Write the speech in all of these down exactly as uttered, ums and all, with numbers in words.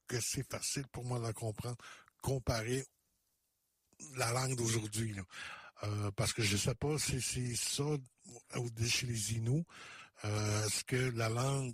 que c'est facile pour moi de la comprendre comparé la langue d'aujourd'hui, là. Euh, parce que je sais pas si c'est ça chez les Inuits, euh, est-ce que la langue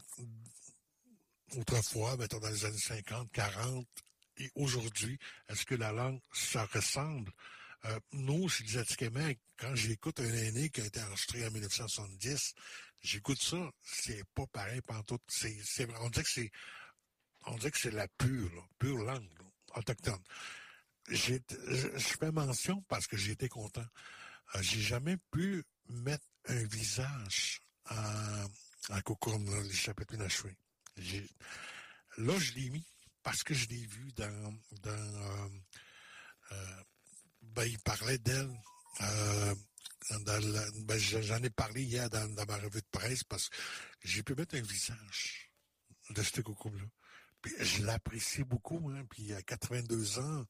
autrefois, mettons dans les années cinquante, quarante et aujourd'hui, est-ce que la langue ça ressemble? Euh, nous, chez les Atikamekw, quand j'écoute un aîné qui a été enregistré en dix-neuf cent soixante-dix, j'écoute ça, c'est pas pareil pantoute. C'est, c'est, on dirait que c'est, on dirait que c'est la pure, là, pure langue, là, autochtone. J'ai, je, je fais mention parce que j'ai été content. Euh, j'ai jamais pu mettre un visage en, en cocourne, là, les chapitres inachevés. J'ai, là, je l'ai mis parce que je l'ai vu dans, dans, euh, euh, ben, il parlait d'elle, euh, dans la, ben, j'en ai parlé hier dans, dans ma revue de presse parce que j'ai pu mettre un visage de ce coco-là. Puis je l'apprécie beaucoup, hein, puis à quatre-vingt-deux ans,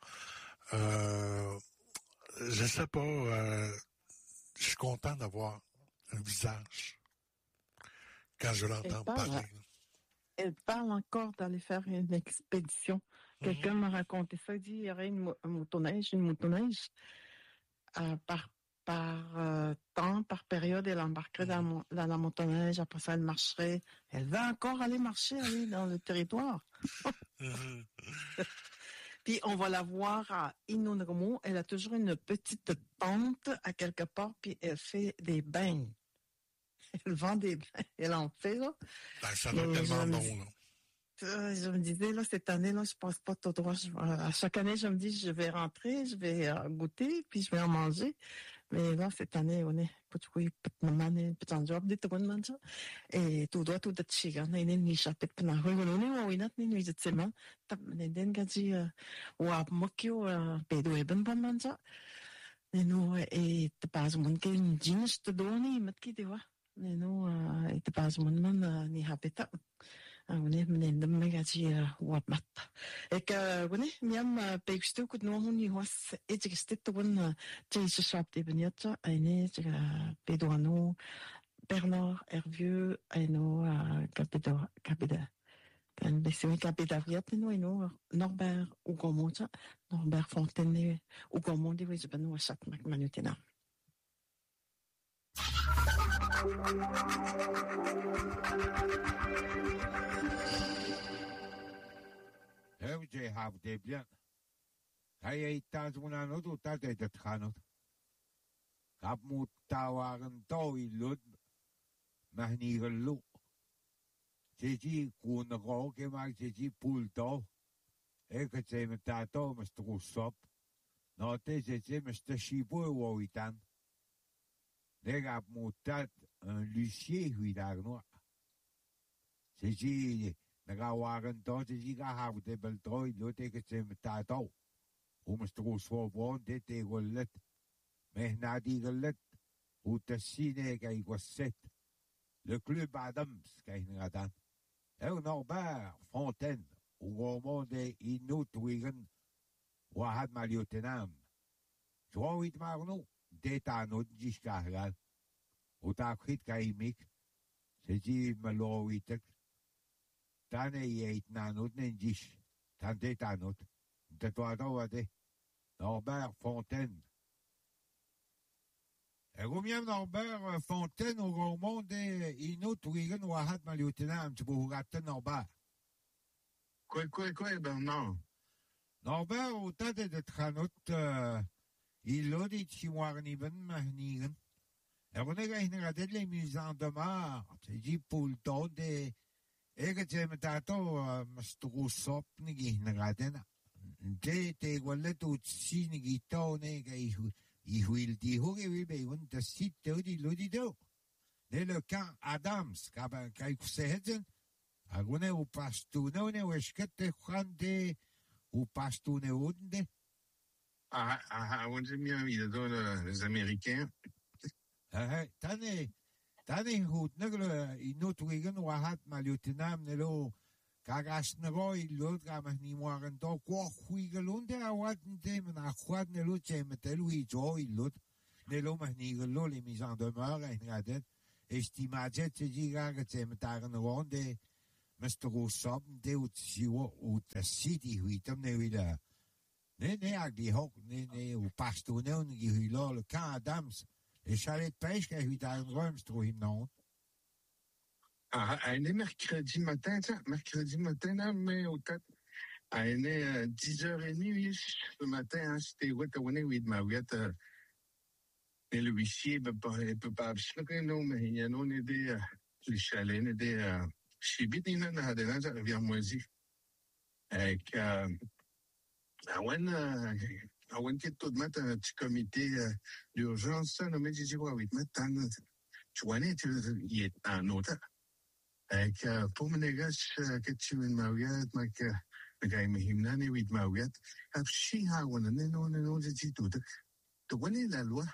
euh, je sais pas, euh, je suis content d'avoir un visage quand je l'entends parler. Là. Elle parle encore d'aller faire une expédition. Mm-hmm. Quelqu'un m'a raconté ça, il dit il y aurait une mo- un motoneige, une motoneige, euh, par, par euh, temps, par période, elle embarquerait mm-hmm. dans, dans la motoneige, après ça elle marcherait. Elle va encore aller marcher, aller dans le territoire. mm-hmm. Puis on va la voir à Inonremo, elle a toujours une petite tente à quelque part, puis elle fait des bains. Elle vend des bains, elle en fait, là. Ben, ça va tellement bon, là. Euh, je me disais, là, cette année, là, je passe pas tout droit. Je, à chaque année, je me dis, je vais rentrer, je vais euh, goûter, puis je vais en manger. Mais là, cette année, on est, petit petit job, dit tout le monde, et tout droit, tout de suite, on est ni chapet, puis on est, on est, ni ni de semaine, tap, ne den gaji, ou à mokio, pedo eben bon manja. Et nous, et te passe mon ken jeans te doni, met qui, tu vois. Et nous, et te passe mon man, ni hapeta. Wne mnende magaji wamat. Ik wne miam pegustu kut no huni was etikistet won tjese shop de beniata ene Pedouano Bernard Hervieux eno capita capita kan besemi capita viat no eno Norbert Ugomota Norbert Fontaine Ugomont de wis ben wasak mak manutena. Hevje have de bien. Hij eet una no tu tate de tranot. Kap moet tawaren toi lut. Mahni gelu. Jeji kun ro ke mag jeji pulto. Ik het ze met tato met strusop. No te jeji met de shibo wo itan. De kap moet dat un lucier hui daar no. Jeji Nagawagan to si ga have de beltroi lo te ke se tato. O mstro so bon de te golet. Mehna di golet. O te sine ga igwaset. Le club Adams ga inadan. El Norbert Fontaine. O gomo de Inut Wigan. Wahad maliotenam. Jo it marno. De ta no jiskagal. O ta khit ga imik. Se ji malo itek. Tane eit nanot nendish. Tante tanot. De toado de Norbert Fontaine. Et combien Norbert Fontaine au grand monde Inut Wigan Wahat Maliotenam, tu peux rater Norbert. Quoi, quoi, quoi, ben non. Norbert, au tas de tranot, il l'a dit Chiwarniven Mahnigan. Et on est regardé les mises en demeure. Tu dis pour le temps de Ik je met tato mstrusop nigi nagadena. De te gwalet ut si nigi to ne ga i huil di hoge wi be un de sit de di lodi do. De le camp Adams ka ba ka ikuseheden. Agune u pastune ne weskete khande u pastune unde. Ah ah, on dit bien il de les Américains. Ah tane Tane hut nagla Inut Wigan wahat maliotenam nelo kagas nagoi lot gamah ni moagan to kwa huigalunde awat nte na khwad nelo chemetel wi joy lot nelo mahni galo les mises en demeure en gadet estimajet se diga que chemetaren ronde mister Roussom, det ut siver, ut af City, huitam ne vila. Ne, ne, ag di hok, ne, ne, u pastoneu, ne, huilo, le kan Adams, et chalet de pêche, qui a huita un rhum, stro him non. Ah, elle est mercredi matin, tiens, mercredi matin, là, mais au tête. Elle est dix heures trente, oui, le matin, hein, c'était, ouais, t'as oué, oui, de ma ouette, euh, et le huissier, ben, pas, il peut pas absolument, non, mais il y a non, des, les chalets, des, chibit, il y en a, des, là, rivière moisie. Et que, à Wen, à Wen, qui est tout de mettre un petit comité d'urgence, ça, nommé, j'ai dit, ouais, oui, mettre, tu vois, il est en autre. Et que, pour me négacher, que tu es une mariette, mais que, le gars, il m'a dit, oui, mariette, après, ah, on a, non, non, non, j'ai dit tout. Tu connais la loi?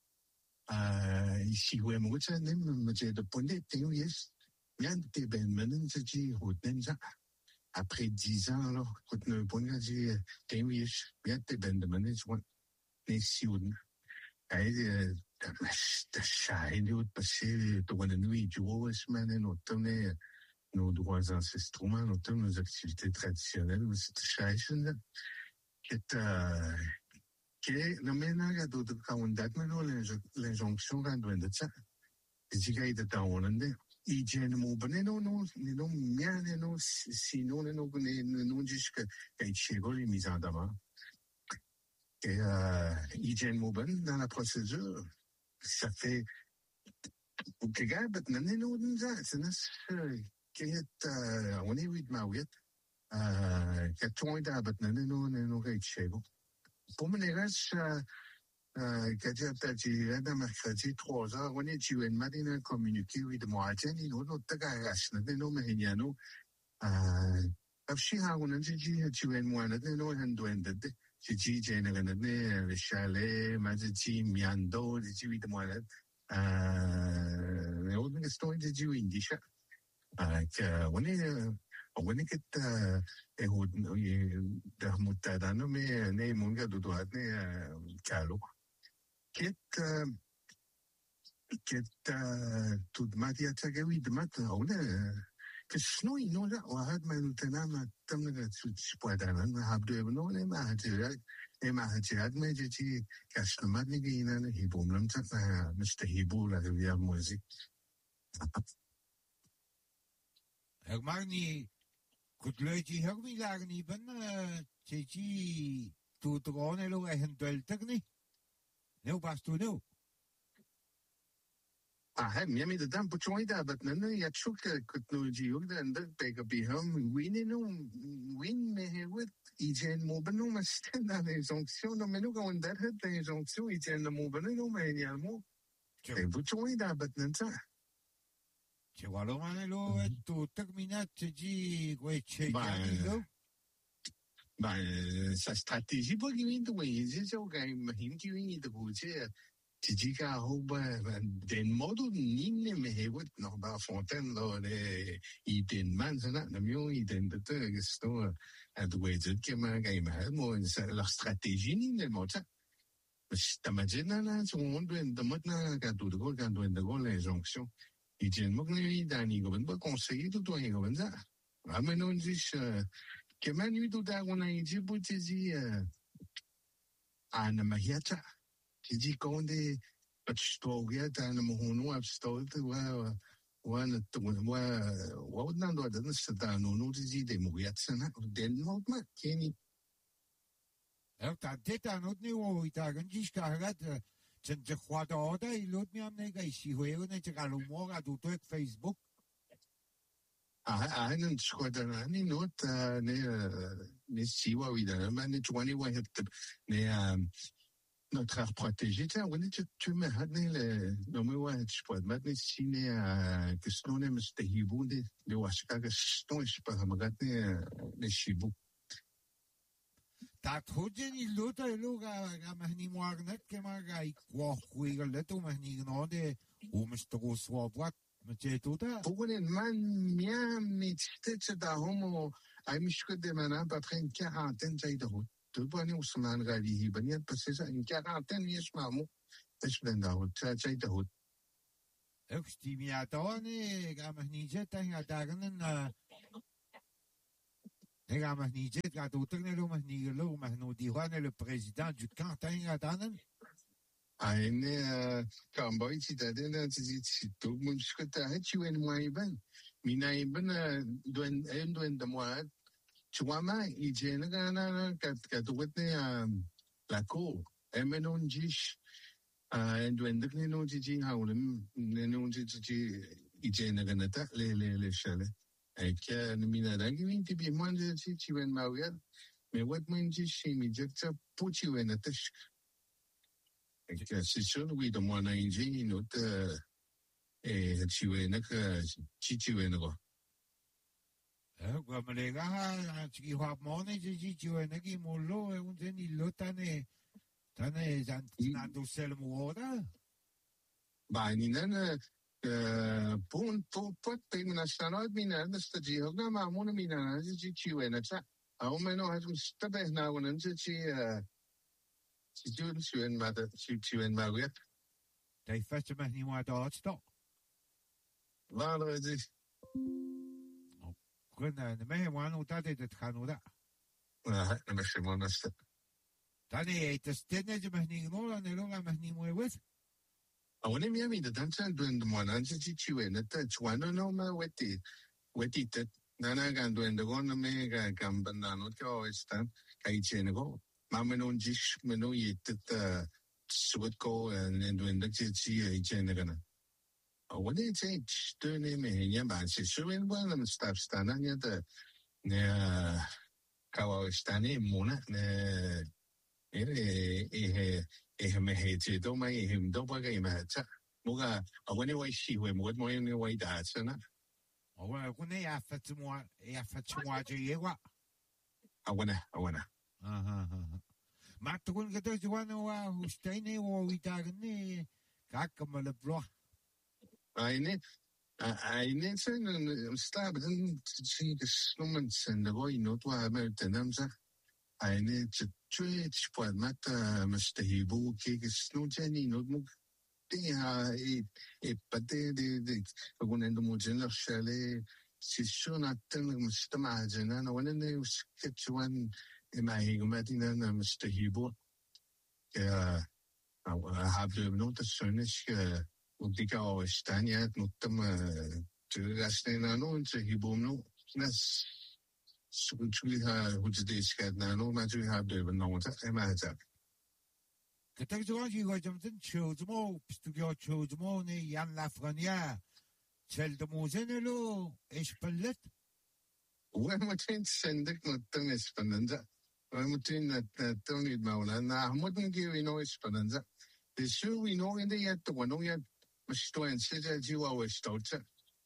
Ici, ouais, moi, ça, mais j'ai de point de vue, yes. Bien, t'es ben, maintenant, j'ai dit, retenez ça. Après dix ans, alors, retenez un point de vue, t'es oui, bien, t'es ben, de maintenant, je vois, les siones. Et, de chat, il est passé, tu vois, la nuit, du haut, semaine, notamment, nos droits ancestraux, notamment nos activités traditionnelles, mais c'est chat, qui est, qui est, non, mais, non, d'autres, quand on date, maintenant, l'injonction, quand on dit ça, c'est qu'il y a des temps, on en dit, hygiène, mon bon, non, non, non, bien, non, sinon, non, non, non, jusqu'à, qu'il y ait chez vous, les mises en demande. Et, euh, hygiène, mon bon, dans la procédure, ça fait, pour que les gars, non, non, non, c'est, c'est, qui est, euh, on est huit mawet, euh, qui a tout un d'abord, non, non, non, non, qu'il y ait chez vous. Pour me les restes, euh, Euh, quand j'ai attaqué dans mercredi, trois heures, on est tué une matin communiqué, oui, de moi, tiens, il nous, nous, t'as garache, nous, nous, mais il y a nous, euh, après, on a dit, tué une moine, nous, nous, un douane, j'ai dit, j'ai une renade, le chalet, m'a dit, miando, j'ai dit, oui, de moi, euh, mais autre question, j'ai dit, oui, dit, euh, que, on est, on est que, euh, et on, de moutadano, mais, né, mon gars, de droite, né, calo. Qui est, qui est, tout de mat, il y a tagé, oui, de mat, on est, que sinon, il nous a, on a hâte, mais nous tenons, tam, le, tu, tu peux être un, mais, habde, non, les mains, tu vois, les mains, tu vois, mais, j'ai dit, cache le mat, les gars, il y a, bon, l'homme, ça, mais, c'était hibou, la rivière, moisie. Ik mag niet, goed leutje, ik niet lagen niet ben, j'ai dit, tout le monde, il a un delta, niet? Nou, pas tu nou. Ah, mi ami de dan po choi da but nan ya chuk kut no ji ug dan da pe ka bi ham win no win me he with ijen mo ben no ma stand dans les jonctions no me no ga on da het les jonctions ijen mo ben no me ni almo. Pe po choi da but nan sa. Tu vois le man lo tu terminat tu dis ouais che lo. Ben sa stratégie pas qui vient de oui, c'est ça ga him qui vient de vous dire. Tu dis qu'à den modo ninne me hevet nog bare fontaine là det I den man sådan der jo I den der står at waited que man ga ma mo la stratégie ninne mo ça ta imagine là tout le monde de maintenant quand tout le quand on de gros l'injonction I den mo ni dani go ben pas conseiller tout toi go ben ça ah mais non dis que man eu tout da on a dit pour te dire ana mahiata Tu dis qu'on est pas de storia dans le monde où stolte ouais ouais ouais ouais ouais dans le dans ce dans nous nous dis des mouillats ça n'a del mot ma Kenny alors t'as dit t'as notre niveau il t'a dit je regarde tu te crois dans ça il l'autre même nègre ici ouais on est à l'humour à tout avec Facebook ah ah non je crois dans un autre né né si ouais oui dans mais tu vois ouais né notre air protégé, tiens, on est, tu, tu me hadne le, non, mais ouais, tu peux mettre ciné à, que ce qu'on aime, c'était hibou, de, de washka, que ce qu'on est, pas, me gâter, les chibou. T'as trop de ni l'autre, l'autre, à ma ni moirnet, que ma gaï, quoi, oui, le tout, ma ni gnode, ou me stro soit boîte, me t'es tout à. Pour une man, mien, mais c'était, c'est à homo, à m'isque de manan, pas près une quarantaine, j'ai de route. Tu vois, nous sommes réalisés, ben, il y a passé ça une quarantaine, il y a ce moment, et je viens d'en route, ça, j'ai de route. Et je dis, mais attends, à ma ni jet, à dagen, Hega mas ni jet ga to teng lo mas ni lo mas no di wan le président du canton ga danen. Aine Camboy citadin ci ci tout mun skata het tu en moi ben. Mina ben doen en doen de moi. Tu vois ma i jena ga na ka ka to wetne la cour. E menon jish en doen de no ji ha un no ji ji i jena ga na ta le le le chale. E que mina da gi ti bi moi ji ci wen ma wer. Me wat mun ji shi mi jekta puti wen ta. C'est sûr, oui, de mon ingé, notre et tu es que tu tu es quoi. Eh, comme les gars, qui voient mon ingé, tu es qui mon lot et on dit il lot tane tane zantina do sel moda. Bah, ni nan pour pour pour te national mina de staji hoga ma mon mina ji tu es na cha. Au meno has stabe na wonen ji Si tu es une madame, si tu es une mariette. T'as fait ce matin, moi, dans le temps. Vendredi. Quand on met un ou t'as des Canada. Ah, mais c'est mon aspect. T'as des testines de matin, non, on est là, matin, moi, oui. Ah, on est bien mis de danser dans le monde, hein, si tu es, ne t'as, tu vois, non, non, mais ouais, t'es, ouais, t'es, nana, quand on est de gond, mais, quand, ben, non, tu vois, c'est un, quand il tient le go. Maar men on jish men on yet het soort ko en en doen dat je zie je chen gaan. Wanneer je het steun me je maar ze zullen wel een stap staan en je de ne kawa staan in mona ne eh eh eh me het je do maar je do maar je maar het. Moga wanneer wij zie we moet mooi ne wij daar zijn. Oh, wanneer je afet moi je afet moi je je wa. Awana awana. Aha, aha. Maar toen ik het gewoon hoe stenen hoe we daar nee, kijk maar de blog. Ai ne, ai ne zijn een stap dan zie je snumens en de gooi not waar met de naam zeg. Ai ne, je twee sport met Mister Hibu kijk snutje not moet. Die ha e e pate de de gewoon in de moedje nog schale. Si schon at den Mister Margin en wanneer ne sketch one in my humanitarian uh, Mister Hibo. Uh, I have the notice soonish und die ga staan ja het moet hem te gasten na no te Hibo no nas so we ha hoe het is gaat na no maar we have the notice en maar het. Kijk zo als je gaat om te choose mo, studio choose mo ne Jan Lafrenière. Cel de mozenelo is pellet. We moeten zenden met hem is spannend. We moeten het toch niet maken. Nou, moeten we nou eens spannend. Dus zo we nog in de jaren toen nog je moest en zitten je wel eens stoten.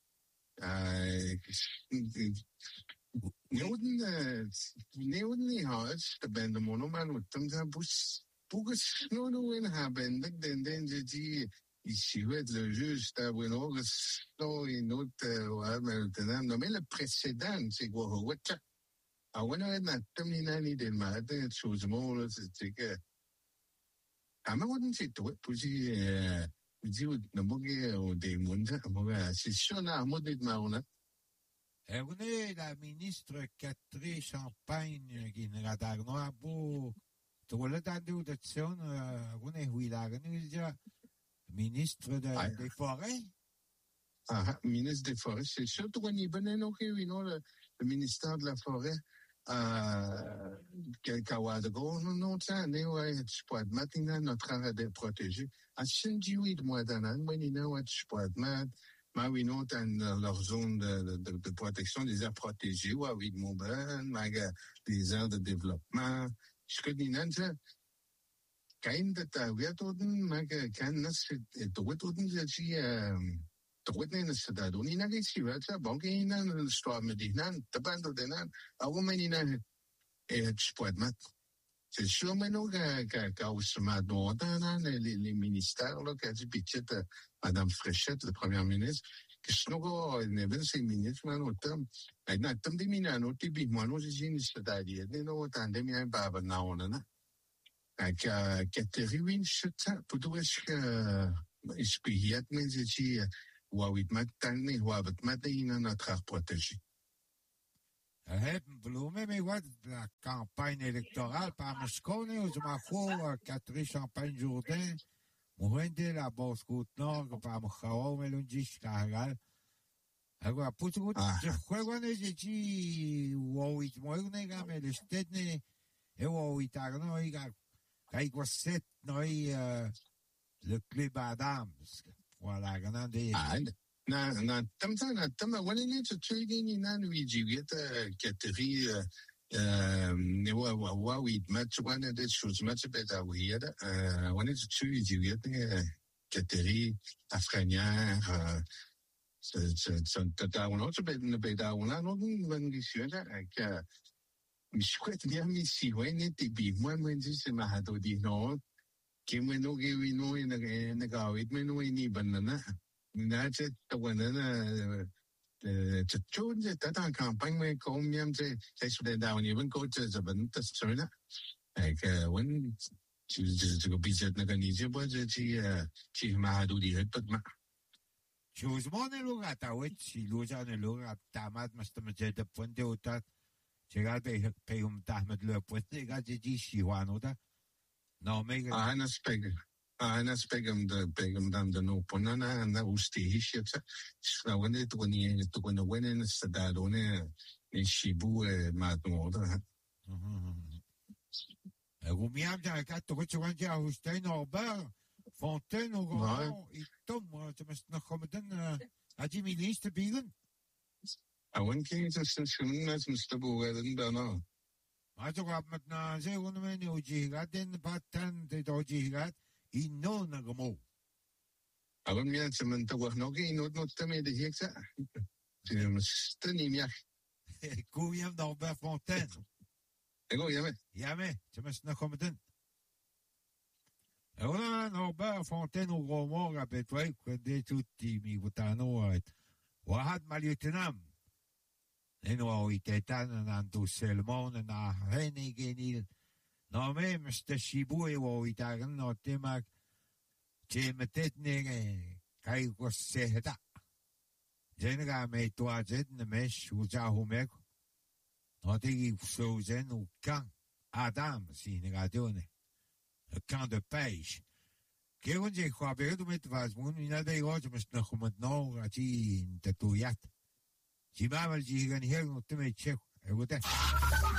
Nieuwen, nieuwen niet hard. De bende monoman moet hem daar bus, bus no no in hebben. Dat den den je die ici ouais le juge t'as bueno que no y no te va me tener no me le précédent c'est quoi ouais. Ah, bueno, es na termina ni del mate, sus molos, etcétera. A me wouldn't say to it, pussy, uh, you no moge o de munza, moga, si shona, modit mauna. E une la ministre Catherine Champagne qui ne la da no a bu, to le da de udation, une huilaga, nous ja ministre de des forêts. Ah, ministre des forêts, c'est surtout quand il venait no que we know le ministère de la forêt. Uh, Kawada go no no ta ne wa sport matina notre art de protéger a sindiwi de moi danan when you know what sport mat ma we know dans leur zone de, de, de protection des aires protégées wa oui de Montbern maga des aires de développement je connais nanza kain de ta wiatoden maga kan nas de wiatoden je Toch niet eens dat doen. Niet eens zien we het. Banken in een straat met die naam. De band op de naam. Waarom niet naar het sport met? C'est sûr mais nous que que aussi maintenant dans les les ministères là que du budget de Madame Fréchette, la première ministre, que nous go ne ben c'est ministre mais nous tam et na tam de mina nous tibi moi nous j'ai une c'est-à-dire nous tande bien pas na on na. Que Catherine Chata pour tout est que inspiré mais j'ai Wawit matani, wawit matina notre art protégé. Hebben bloemen, mais wat la campagne électorale par Moscone, aux Machos, Catherine Champagne Jourdain, Mourende, la Bosse Côte Nord, par Machao, Melundish, Cargal. Agora, puto, je juego ne je o it moe ne ga me le stedne, e o itar no iga, kai set no le club Adams. Voilà, grande. Na na tamta na tama wani ne to chege ni na wi jiweta kateri eh ne wa wa wa wi match wana de shoes match beta wi ya wani to chu jiweta kateri afghania ce ce ce tata on to beta ne beta on a no van gi shura ka mi skwet dia mi si wani ti bi mo mo ndi se ma hado di no ke mo no ge wi no ina ne ga wi me no ni banana na ce ta wannan ta tun ta ta campagne mai ko miyam ce sai su da wani ban ko ce zaban ta tsuna ai ka wani ce ce ko bizet na ga ni ce ba ce ci ci ma hadu di het ma Chose mon lo gata wet si lo ja ne lo gata mat mast ma ce de ponte utat ce ga be pe um ta met le ponte ga ce ji si wano da no me ga ana speg ana spegam de pegam dan de no ponana na usti hisheta na wene to ni to wene wene sta da done ni shibu e ma no da Vous m'y avez dit que tu vas dire à Hussein Norbert, Fontaine au Grand, et Tom, tu m'as comme d'un à dix ministres bilen. I went king to station as Mister Bowen dana. Ma tu vas maintenant j'ai un menu au Jigaden Patan de Dojigat, il non a gomo. I went me to Mantawak Nogi, not not to me the Hixa. Stunning yak. William Norbert Fontaine. Ego yame. Yame, tu m'as comme d'un. E ora Norbert Fontaine au Grand Mort a Betway, quando tutti mi votano a Wahad Maliutinam. E no itetan nanto selmon na Renegenil. No me Mister Shibu e o itagan no tema che metet ne kai ko sehda. Jenga me to ajet ne mesh uja humek. No tegi sozen u kan Adam si negadone. Le camp de pêche. Che on je crois bien de mettre vas mon ina de hoje mas na maintenant ati tatuiat. Si mamal ji gan hier no te me check. E wote.